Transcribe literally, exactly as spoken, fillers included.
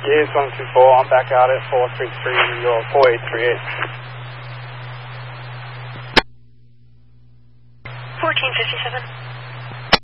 Yes, one two four, I'm back out at four three three, or four eight three eight. fourteen fifty-seven.